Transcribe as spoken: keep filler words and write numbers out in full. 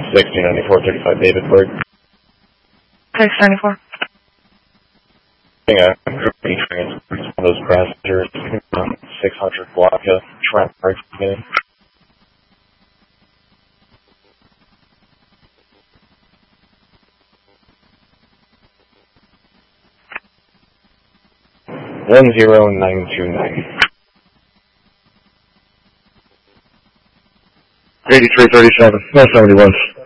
sixty ninety-four thirty-five Davidburg. six ninety-four. Yeah, grouping transports one of those passengers, um, six hundred block of traffic right from the beginning. one zero nine two nine. eighty-three thirty-seven, one seventy-one.